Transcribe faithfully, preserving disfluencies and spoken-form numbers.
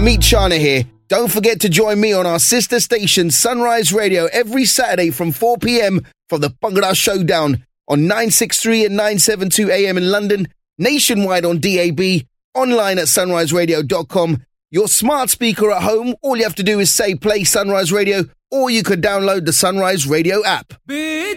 Amit Chana here. Don't forget to join me on our sister station Sunrise Radio every Saturday from four p.m. for the Bhangra Showdown on nine sixty-three and nine seventy-two A M in London, nationwide on D A B, online at sunrise radio dot com. Your smart speaker at home, all you have to do is say play Sunrise Radio, or you could download the Sunrise Radio app.